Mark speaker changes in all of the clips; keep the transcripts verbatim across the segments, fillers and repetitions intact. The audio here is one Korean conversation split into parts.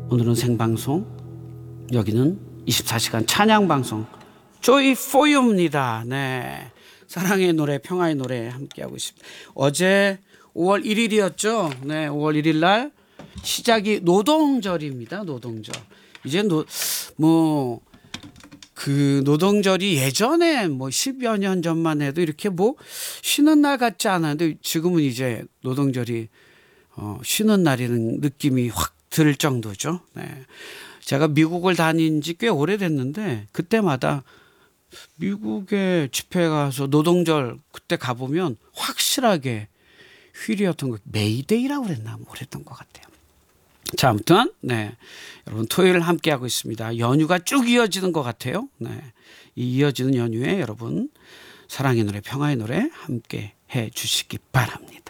Speaker 1: 오늘은 생방송, 여기는 이십사 시간 찬양방송 Joy for You입니다. 네, 사랑의 노래, 평화의 노래 함께하고 있습니다. 어제 오월 일일이었죠. 네, 오월 일일 날 시작이 노동절입니다. 노동절. 이제 노, 뭐, 그 노동절이 예전에 뭐 십여 년 전만 해도 이렇게 뭐 쉬는 날 같지 않았는데 지금은 이제 노동절이 어, 쉬는 날이라는 느낌이 확 들 정도죠. 네. 제가 미국을 다닌 지 꽤 오래됐는데 그때마다 미국에 집회에 가서 노동절 그때 가보면 확실하게 휴일이었던 거, 메이데이라고 그랬나 뭐 그랬던 것 같아요. 자, 아무튼 네, 여러분 토요일 함께하고 있습니다. 연휴가 쭉 이어지는 것 같아요. 네, 이 이어지는 연휴에 여러분 사랑의 노래, 평화의 노래 함께 해 주시기 바랍니다.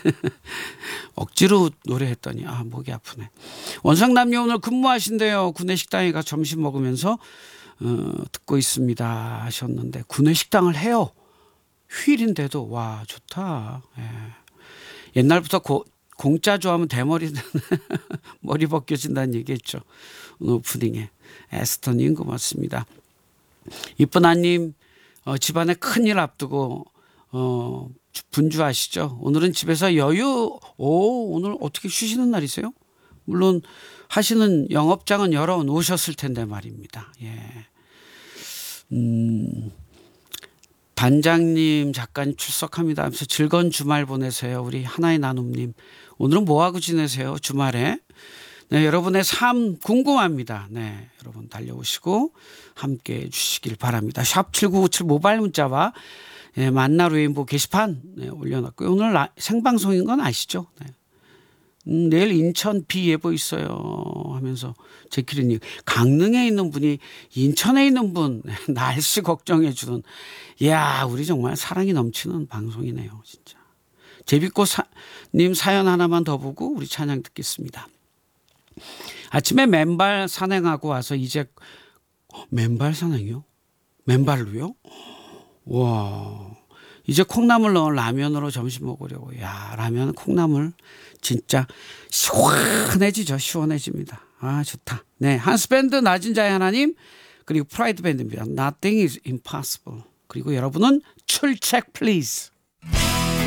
Speaker 1: 억지로 노래했더니 아 목이 아프네. 원상남녀 오늘 근무하신대요. 구내식당에 가 점심 먹으면서 어, 듣고 있습니다 하셨는데 구내식당을 해요. 휴일인데도 와 좋다. 예. 옛날부터 고, 공짜 좋아하면 대머리 머리 벗겨진다는 얘기했죠. 오늘 오프닝에 에스터님 고맙습니다. 이쁜 아님 어, 집안에 큰일 앞두고 어, 분주하시죠. 오늘은 집에서 여유. 오, 오늘 어떻게 쉬시는 날이세요? 물론 하시는 영업장은 열어 놓으셨을 텐데 말입니다. 예. 음, 반장님 작가님 출석합니다 하면서 즐거운 주말 보내세요. 우리 하나의 나눔님 오늘은 뭐하고 지내세요? 주말에. 네, 여러분의 삶 궁금합니다. 네, 여러분 달려오시고 함께 해주시길 바랍니다. 샵 칠구구칠 모바일 문자와 예, 만나 레인보우 게시판 네, 올려놨고요. 오늘 라, 생방송인 건 아시죠? 네. 음, 내일 인천 비 예보 있어요 하면서 제키리님 강릉에 있는 분이 인천에 있는 분 날씨 걱정해 주는 이야 우리 정말 사랑이 넘치는 방송이네요. 진짜. 제비꽃님 사연 하나만 더 보고 우리 찬양 듣겠습니다. 아침에 맨발 산행하고 와서 이제 맨발 산행이요? 맨발로요? 와, 이제 콩나물 넣은 라면으로 점심 먹으려고. 야, 라면 콩나물 진짜 시원해지죠. 시원해집니다. 아, 좋다. 네, 한스밴드 낮은 자의 하나님 그리고 프라이드 밴드입니다. Nothing is impossible. 그리고 여러분은 출첵 please.